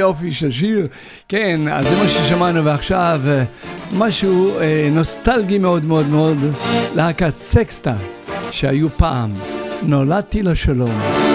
יופי של שיר. כן, אז זה מה ששמענו, ועכשיו משהו נוסטלגי מאוד מאוד מאוד, להקת סקסטה שהיו פעם, נולדתי לשלום.